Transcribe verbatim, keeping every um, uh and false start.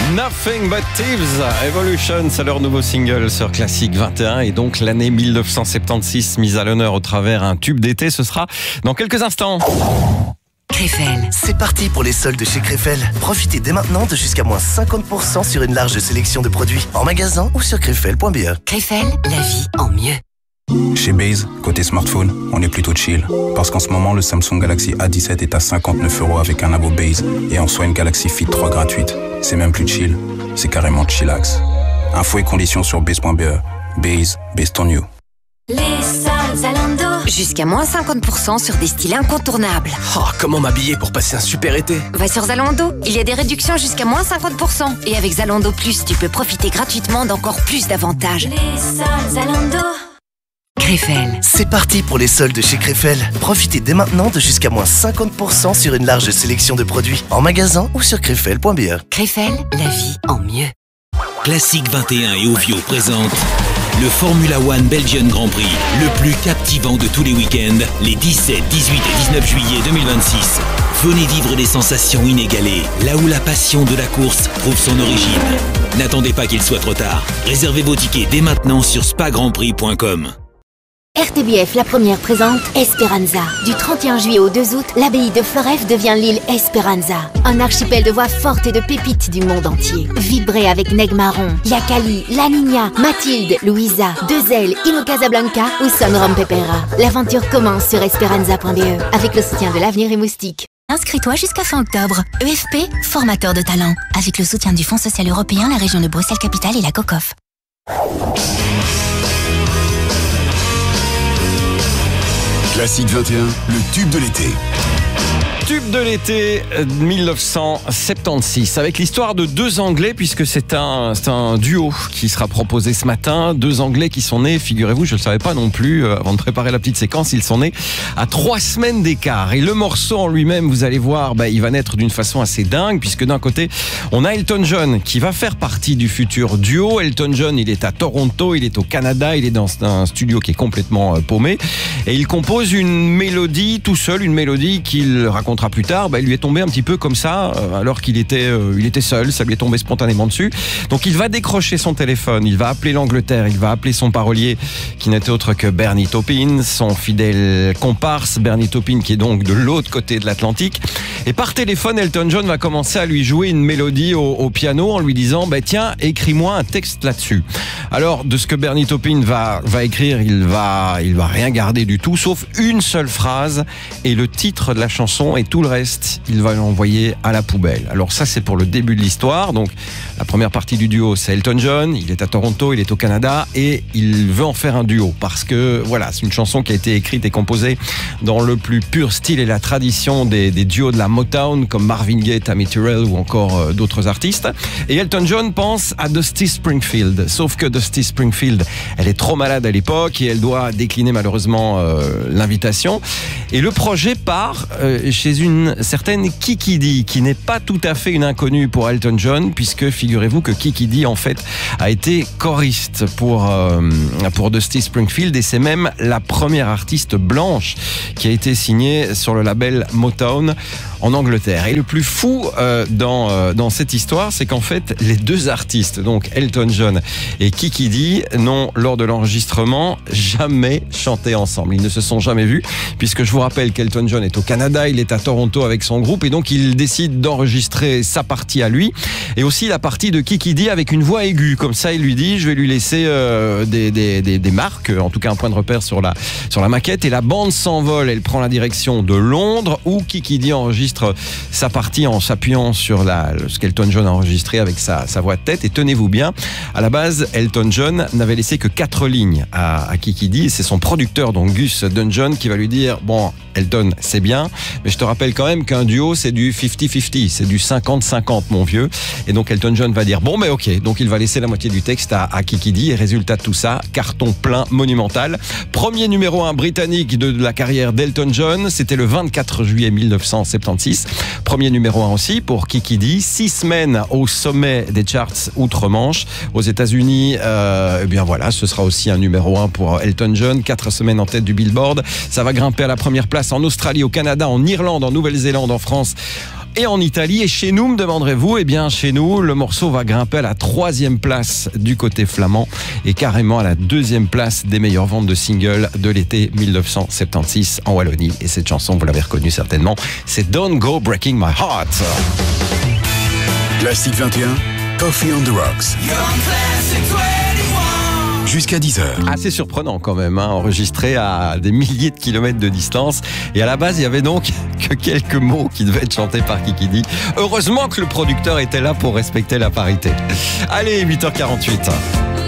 Nothing But Thieves, Evolution, c'est leur nouveau single sur Classic vingt et un et donc l'année mille neuf cent soixante-seize mise à l'honneur au travers un tube d'été, ce sera dans quelques instants. Krefel. C'est parti pour les soldes chez Krefel. Profitez dès maintenant de jusqu'à moins cinquante pour cent sur une large sélection de produits en magasin ou sur krefel point b e. Krefel, la vie en mieux. Chez Base, côté smartphone, on est plutôt chill. Parce qu'en ce moment, le Samsung Galaxy A dix-sept est à cinquante-neuf euros avec un abo Base et en soit une Galaxy Fit trois gratuite. C'est même plus chill, c'est carrément chillax. Infos et conditions sur base point b e. Base, based on you. Les soldes Zalando. Jusqu'à moins cinquante pour cent sur des styles incontournables. Oh, comment m'habiller pour passer un super été? Va sur Zalando, il y a des réductions jusqu'à moins cinquante pour cent. Et avec Zalando Plus, tu peux profiter gratuitement d'encore plus d'avantages. Les soldes Zalando. Krefel. C'est parti pour les soldes chez Krefel. Profitez dès maintenant de jusqu'à moins cinquante pour cent sur une large sélection de produits en magasin ou sur krefel point b e. Krefel, la vie en mieux. Classic vingt et un et Ovio présentent le Formula One Belgian Grand Prix, le plus captivant de tous les week-ends, les dix-sept, dix-huit et dix-neuf juillet deux mille vingt-six. Venez vivre des sensations inégalées, là où la passion de la course trouve son origine. N'attendez pas qu'il soit trop tard. Réservez vos tickets dès maintenant sur spa grand prix point com. R T B F La Première présente Esperanza. Du trente et un juillet au deux août, l'abbaye de Floreffe devient l'île Esperanza. Un archipel de voix fortes et de pépites du monde entier. Vibrez avec Neg Marron, Yakali, La Niña, Mathilde, Louisa, Deux Ailes, Ino Casablanca ou Son Rom Pepera. L'aventure commence sur esperanza point b e avec le soutien de l'Avenir et Moustique. Inscris-toi jusqu'à fin octobre. E F P, formateur de talent. Avec le soutien du Fonds social européen, la région de Bruxelles-Capitale et la COCOF. Classic vingt et un, le tube de l'été. Tube de l'été mille neuf cent soixante-seize avec l'histoire de deux Anglais puisque c'est un, c'est un duo qui sera proposé ce matin. Deux Anglais qui sont nés, figurez-vous, je ne le savais pas non plus, euh, avant de préparer la petite séquence, ils sont nés à trois semaines d'écart. Et le morceau en lui-même, vous allez voir, bah, il va naître d'une façon assez dingue puisque d'un côté, on a Elton John qui va faire partie du futur duo. Elton John, il est à Toronto, il est au Canada, il est dans un studio qui est complètement euh, paumé et il compose une mélodie tout seul, une mélodie qu'il raconte plus tard, bah, il lui est tombé un petit peu comme ça, euh, alors qu'il était, euh, il était seul, ça lui est tombé spontanément dessus. Donc il va décrocher son téléphone, il va appeler l'Angleterre, il va appeler son parolier, qui n'était autre que Bernie Taupin, son fidèle comparse, Bernie Taupin, qui est donc de l'autre côté de l'Atlantique. Et par téléphone, Elton John va commencer à lui jouer une mélodie au, au piano en lui disant bah, « Tiens, écris-moi un texte là-dessus ». Alors, de ce que Bernie Taupin va, va écrire, il va, il va rien garder du tout, sauf une seule phrase et le titre de la chanson, et tout le reste, il va l'envoyer à la poubelle. Alors ça, c'est pour le début de l'histoire. Donc, la première partie du duo, c'est Elton John. Il est à Toronto, il est au Canada et il veut en faire un duo parce que, voilà, c'est une chanson qui a été écrite et composée dans le plus pur style et la tradition des, des duos de la Motown comme Marvin Gaye, Tammy Terrell ou encore euh, d'autres artistes. Et Elton John pense à Dusty Springfield. Sauf que Dusty Springfield, elle est trop malade à l'époque et elle doit décliner malheureusement euh, l'invitation. Et le projet part euh, chez une certaine Kiki Dee, qui n'est pas tout à fait une inconnue pour Elton John, puisque figurez-vous que Kiki Dee, en fait, a été choriste pour, euh, pour Dusty Springfield, et c'est même la première artiste blanche qui a été signée sur le label Motown en Angleterre. Et le plus fou euh, dans, euh, dans cette histoire, c'est qu'en fait, les deux artistes, donc Elton John et Kiki Dee, n'ont, lors de l'enregistrement, jamais chanté ensemble. Ils ne se sont jamais vus, puisque je vous rappelle qu'Elton John est au Canada, il est à Toronto avec son groupe, et donc il décide d'enregistrer sa partie à lui, et aussi la partie de Kiki Dee avec une voix aiguë. Comme ça, il lui dit, je vais lui laisser euh, des, des, des, des marques, en tout cas un point de repère sur la, sur la maquette, et la bande s'envole, elle prend la direction de Londres, où Kiki Dee enregistre sa partie en s'appuyant sur la, ce qu'Elton John a enregistré avec sa, sa voix de tête. Et tenez-vous bien, à la base, Elton John n'avait laissé que quatre lignes à, à Kiki Dee. C'est son producteur, donc Gus Dungeon, qui va lui dire, bon, Elton, c'est bien, mais je te rappelle quand même qu'un duo, c'est du cinquante cinquante, c'est du cinquante cinquante, mon vieux. Et donc Elton John va dire, bon, mais ok, donc il va laisser la moitié du texte à, à Kiki Dee, et résultat de tout ça, carton plein monumental. Premier numéro un britannique de, de la carrière d'Elton John, c'était le vingt-quatre juillet mille neuf cent soixante-seize. Premier numéro un aussi pour Kiki Dee. Six semaines au sommet des charts outre-Manche. Aux États-Unis, euh, eh bien voilà, ce sera aussi un numéro un pour Elton John. Quatre semaines en tête du Billboard. Ça va grimper à la première place en Australie, au Canada, en Irlande, en Nouvelle-Zélande, en France, et en Italie. Et chez nous, me demanderez-vous, eh bien chez nous, le morceau va grimper à la troisième place du côté flamand et carrément à la deuxième place des meilleures ventes de singles de l'été mille neuf cent soixante-seize en Wallonie. Et cette chanson, vous l'avez reconnue certainement, c'est Don't Go Breaking My Heart. Classique vingt et un, Coffee on the Rocks. Jusqu'à dix heures. Assez surprenant quand même, hein, enregistré à des milliers de kilomètres de distance. Et à la base, il y avait donc que quelques mots qui devaient être chantés par Kiki Dee. Heureusement que le producteur était là pour respecter la parité. Allez, huit heures quarante-huit.